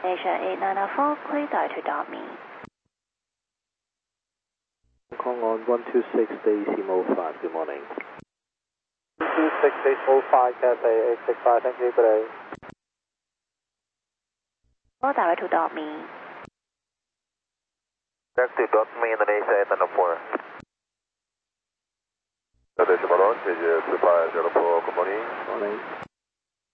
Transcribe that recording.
Asia 8904, clear direct to me. Hong Kong on 126 Decimal 5, good morning. 126 Decimal 5, Cathay 865, thank you, good day. Clear direct to me. Direct to me, Indonesia